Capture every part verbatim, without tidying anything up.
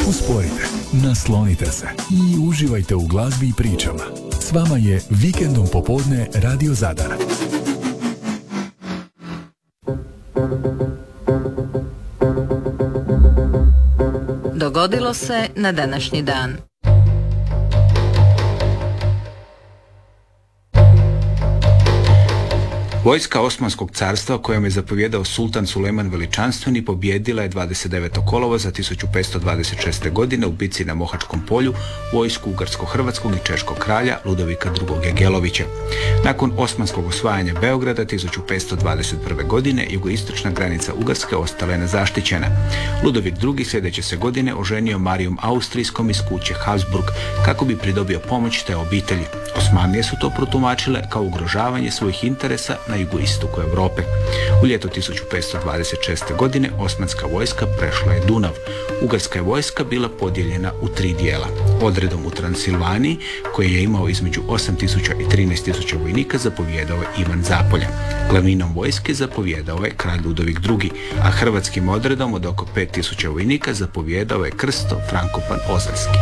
Usporite, naslonite se i uživajte u glazbi i pričama. S vama je Vikendom popodne Radio Zadar. Dogodilo se na današnji dan. Vojska Osmanskog carstva, kojom je zapovjedao sultan Sulejman Veličanstveni, pobijedila je dvadeset devetog kolovoza tisuću petsto dvadeset šeste. godine u bici na Mohačkom polju vojsku ugarsko-hrvatskog i češkog kralja Ludovika drugog. Jagelovića. Nakon osmanskog osvajanja Beograda tisuću petsto dvadeset prve. godine jugoistočna granica Ugarske ostala je nezaštićena. Ludovik drugi. sljedeće se godine oženio Marijom Austrijskom iz kuće Habsburg kako bi pridobio pomoć te obitelji. Osmanlije su to protumačile kao ugrožavanje svojih interesa na jugoistoku Europe. U ljeto tisuću petsto dvadeset šeste. godine osmanska vojska prešla je Dunav. Ugarska je vojska bila podijeljena u tri dijela. Odredom u Transilvaniji, koji je imao između osam tisuća i trinaest tisuća vojnika, zapovjedao je Ivan Zapolja. Glavninom vojske zapovjedao je kralj Ludovik drugi. a hrvatskim odredom od oko pet tisuća vojnika zapovjedao je Krsto Frankopan Ozarski.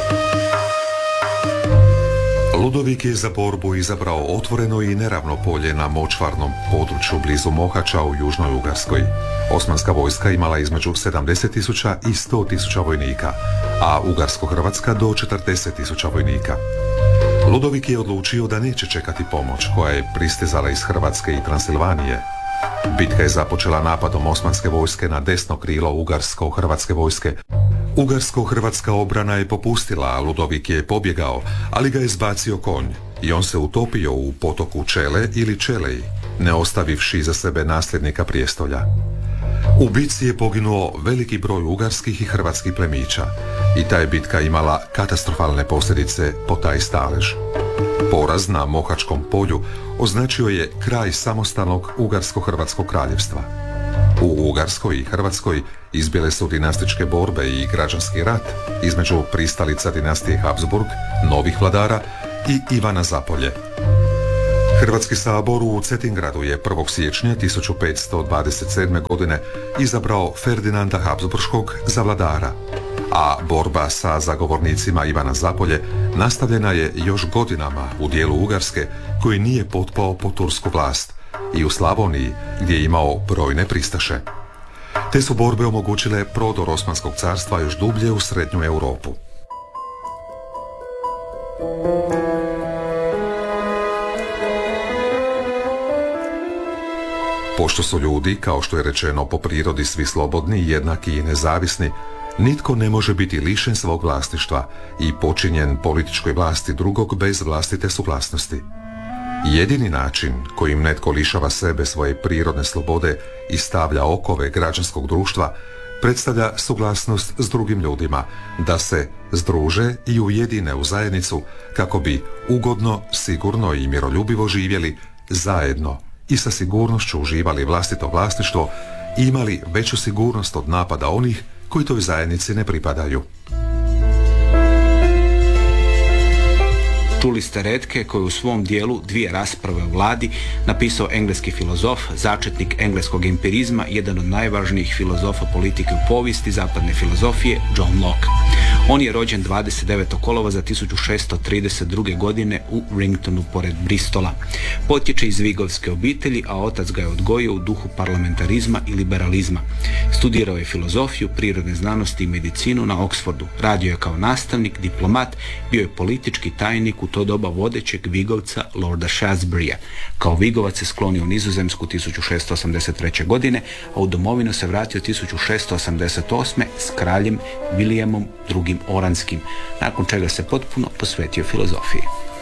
Ludovik je za borbu izabrao otvoreno i neravno polje na močvarnom području blizu Mohača u Južnoj Ugarskoj. Osmanska vojska imala između sedamdeset tisuća i sto tisuća vojnika, a Ugarsko-Hrvatska do četrdeset tisuća vojnika. Ludovik je odlučio da neće čekati pomoć koja je pristizala iz Hrvatske i Transilvanije. Bitka je započela napadom osmanske vojske na desno krilo Ugarsko-Hrvatske vojske. Ugarsko-hrvatska obrana je popustila, a Ludovik je pobjegao, ali ga je zbacio konj i on se utopio u potoku Čele ili Čelej, ne ostavivši za sebe nasljednika prijestolja. U bitci je poginuo veliki broj ugarskih i hrvatskih plemića i ta je bitka imala katastrofalne posljedice po taj stalež. Poraz na Mohačkom polju označio je kraj samostalnog Ugarsko-hrvatskog kraljevstva. U Ugarskoj i Hrvatskoj izbile su dinastičke borbe i građanski rat između pristalica dinastije Habsburg, novih vladara i Ivana Zapolje. Hrvatski sabor u Cetingradu je prvog siječnja tisuću petsto dvadeset sedme. godine izabrao Ferdinanda Habsburškog za vladara, a borba sa zagovornicima Ivana Zapolje nastavljena je još godinama u dijelu Ugarske koji nije potpao pod tursku vlast i u Slavoniji gdje je imao brojne pristaše. Te su borbe omogućile prodor Osmanskog carstva još dublje u srednju Europu. Pošto su ljudi, kao što je rečeno, po prirodi svi slobodni, jednaki i nezavisni, nitko ne može biti lišen svog vlasništva i počinjen političkoj vlasti drugog bez vlastite suglasnosti. Jedini način kojim netko lišava sebe svoje prirodne slobode i stavlja okove građanskog društva predstavlja suglasnost s drugim ljudima da se združe i ujedine u zajednicu kako bi ugodno, sigurno i miroljubivo živjeli zajedno i sa sigurnošću uživali vlastito vlasništvo i imali veću sigurnost od napada onih koji toj zajednici ne pripadaju. Čuli ste retke koji u svom dijelu Dvije rasprave o vladi napisao engleski filozof, začetnik engleskog empirizma, jedan od najvažnijih filozofa politike u povijesti zapadne filozofije, John Locke. On je rođen dvadeset devetog kolovoza tisuću šesto trideset druge. godine u Ringtonu pored Bristola. Potječe iz vigovske obitelji, a otac ga je odgojio u duhu parlamentarizma i liberalizma. Studirao je filozofiju, prirodne znanosti i medicinu na Oxfordu. Radio je kao nastavnik, diplomat, bio je politički tajnik u to doba vodećeg Vigovca Lorda Shaftesburyja. Kao Vigovac se sklonio u Nizozemsku tisuću šesto osamdeset treće. godine, a u domovinu se vratio tisuću šesto osamdeset osme. s kraljem Vilijamom drugim Oranskim, nakon čega se potpuno posvetio filozofiji.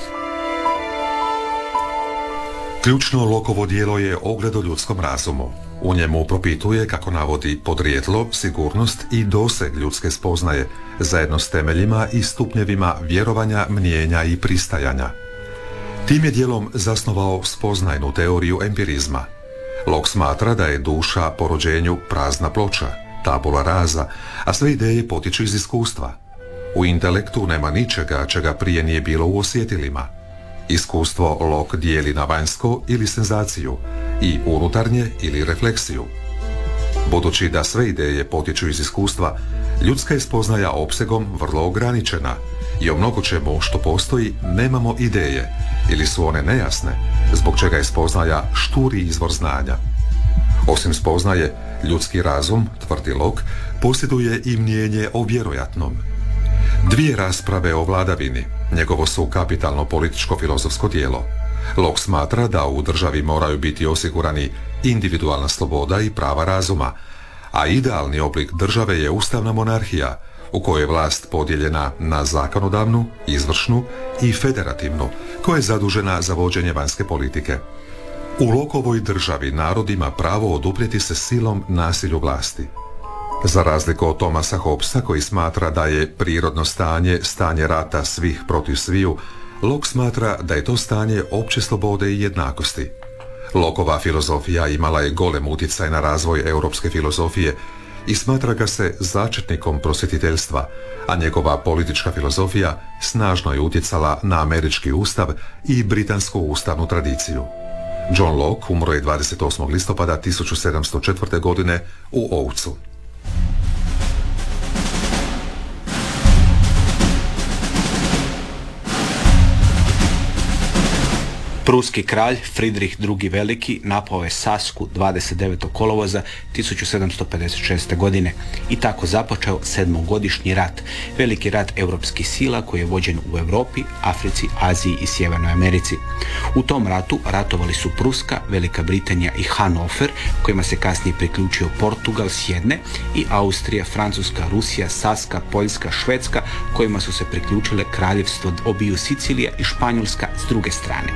Ključno Lockovo djelo je Ogled o ljudskom razumu. U njemu propituje, kako navodi, podrijetlo, sigurnost i doseg ljudske spoznaje, zajedno s temeljima i stupnjevima vjerovanja, mnijenja i pristajanja. Tim je djelom zasnovao spoznajnu teoriju empirizma. Locke smatra da je duša po rođenju prazna ploča, tabula rasa, a sve ideje potiču iz iskustva. U intelektu nema ničega čega prije nije bilo u osjetilima. Iskustvo Locke dijeli na vanjsko ili senzaciju i unutarnje ili refleksiju. Budući da sve ideje potječu iz iskustva, ljudska je spoznaja opsegom vrlo ograničena i o mnogo čemu što postoji nemamo ideje ili su one nejasne, zbog čega je spoznaja šturi izvor znanja. Osim spoznaje, ljudski razum, tvrdi Locke, posjeduje i mnijenje o vjerojatnom. Dvije rasprave o vladavini, njegovo su kapitalno političko-filozofsko djelo. Locke smatra da u državi moraju biti osigurani individualna sloboda i prava razuma, a idealni oblik države je ustavna monarhija, u kojoj je vlast podijeljena na zakonodavnu, izvršnu i federativnu, koja je zadužena za vođenje vanjske politike. U Lockeovoj državi narod ima pravo oduprijeti se silom nasilju vlasti. Za razliku od Thomasa Hobbesa, koji smatra da je prirodno stanje stanje rata svih protiv sviju, Locke smatra da je to stanje opće slobode i jednakosti. Lockeova filozofija imala je golem utjecaj na razvoj europske filozofije i smatra ga se začetnikom prosvjetiteljstva, a njegova politička filozofija snažno je utjecala na američki ustav i britansku ustavnu tradiciju. John Locke umro je dvadeset osmog listopada tisuću sedamsto četvrte. godine u Oatesu. Pruski kralj Fridrih drugi. Veliki napao je Sasku dvadeset devetog kolovoza tisuću sedamsto pedeset šeste. godine i tako započeo sedmogodišnji rat, veliki rat europskih sila koji je vođen u Europi, Africi, Aziji i Sjevernoj Americi. U tom ratu ratovali su Pruska, Velika Britanija i Hanover, kojima se kasnije priključio Portugal s jedne, i Austrija, Francuska, Rusija, Saska, Poljska, Švedska, kojima su se priključile kraljevstvo obiju Sicilija i Španjolska s druge strane.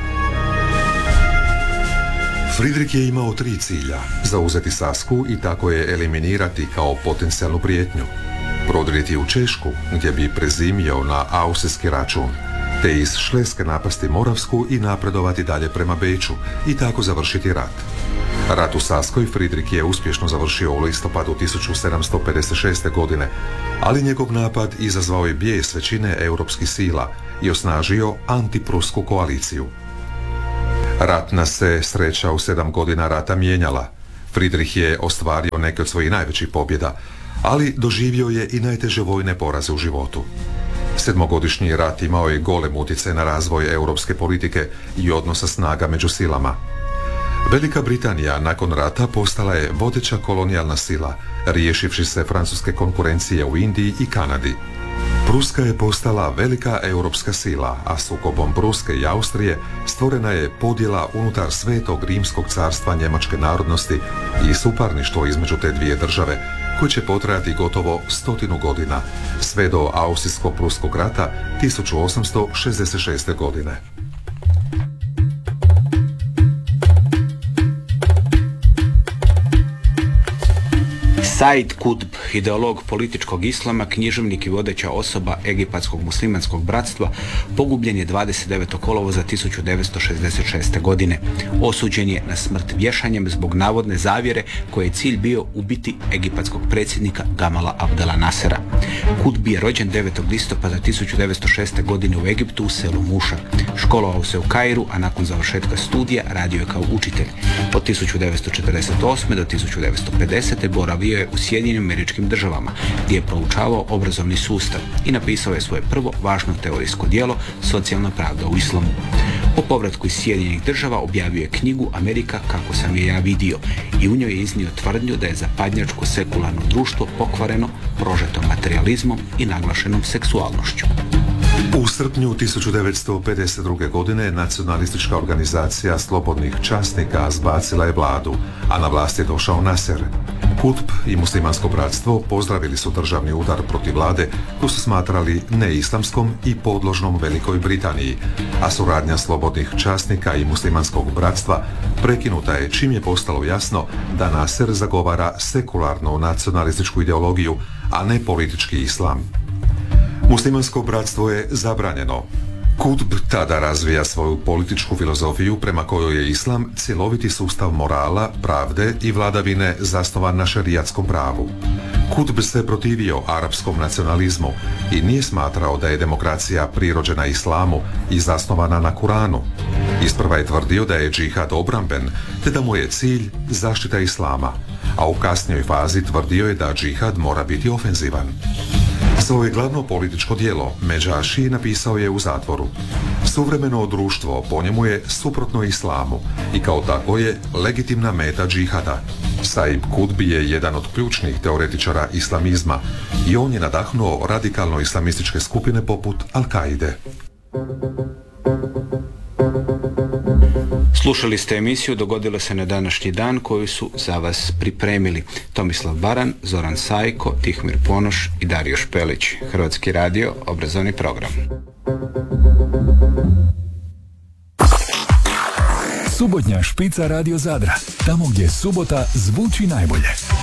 Fridrik je imao tri cilja: zauzeti Sasku i tako je eliminirati kao potencijalnu prijetnju, prodrijeti u Češku gdje bi prezimio na austrijski račun, te iz Šleske napasti Moravsku i napredovati dalje prema Beču i tako završiti rat. Rat u Saskoj Fridrik je uspješno završio u listopadu tisuću sedamsto pedeset šeste. godine, ali njegov napad izazvao je bijes većine europskih sila i osnažio antiprusku koaliciju. Ratna se sreća u sedam godina rata mijenjala. Fridrik je ostvario neke od svojih najvećih pobjeda, ali doživio je i najteže vojne poraze u životu. Sedmogodišnji rat imao je golem utjecaj na razvoj europske politike i odnosa snaga među silama. Velika Britanija nakon rata postala je vodeća kolonijalna sila, riješivši se francuske konkurencije u Indiji i Kanadi. Pruska je postala velika europska sila, a sukobom Pruske i Austrije stvorena je podjela unutar Svetog Rimskog carstva njemačke narodnosti i suparništvo između te dvije države, koje će potrajati gotovo stotinu godina, sve do Austrijsko-Pruskog rata tisuću osamsto šezdeset šeste. godine. Said Kutb, ideolog političkog islama, književnik i vodeća osoba Egipatskog muslimanskog bratstva, pogubljen je dvadeset devetog kolovoza tisuću devetsto šezdeset šeste. godine. Osuđen je na smrt vješanjem zbog navodne zavjere koje je cilj bio ubiti egipatskog predsjednika Gamala Abdela Nasera. Kutb je rođen devetog listopada tisuću devetsto šeste. godine u Egiptu u selu Muša. Školovao se u Kairu, a nakon završetka studija radio je kao učitelj. Od tisuću devetsto četrdeset osme. do tisuću devetsto pedesete. boravio je u Sjedinjenim Američkim Državama, gdje je proučavao obrazovni sustav i napisao je svoje prvo važno teorijsko djelo Socijalna pravda u islamu. Po povratku iz Sjedinjenih Država objavio je knjigu Amerika kako sam je ja vidio i u njoj je iznio tvrdnju da je zapadnjačko sekularno društvo pokvareno, prožeto materijalizmom i naglašenom seksualnošću. U srpnju tisuću devetsto pedeset druge. godine nacionalistička organizacija slobodnih časnika zbacila je vladu, a na vlast je došao Nasser. Kutb i muslimansko bratstvo pozdravili su državni udar protiv vlade koju su smatrali neislamskom i podložnom Velikoj Britaniji, a suradnja slobodnih časnika i muslimanskog bratstva prekinuta je čim je postalo jasno da Nasser zagovara sekularnu nacionalističku ideologiju, a ne politički islam. Muslimansko bratstvo je zabranjeno. Kutb tada razvija svoju političku filozofiju prema kojoj je islam cjeloviti sustav morala, pravde i vladavine zasnovan na šerijatskom pravu. Kutb se protivio arapskom nacionalizmu i nije smatrao da je demokracija prirođena islamu i zasnovana na Kuranu. Isprva je tvrdio da je džihad obramben, te da mu je cilj zaštita islama, a u kasnijoj fazi tvrdio je da džihad mora biti ofenzivan. Svoje glavno političko djelo Međaši napisao je u zatvoru. Suvremeno društvo po njemu je suprotno islamu i kao tako je legitimna meta džihada. Saib Kutbi je jedan od ključnih teoretičara islamizma i on je nadahnuo radikalno islamističke skupine poput Al-Kaide. Slušali ste emisiju Dogodilo se na današnji dan koju su za vas pripremili Tomislav Baran, Zoran Sajko, Tihomir Ponoš i Dario Špelić. Hrvatski radio, obrazovni program. Subotnja špica Radio Zadra, tamo gdje subota zvuči najbolje.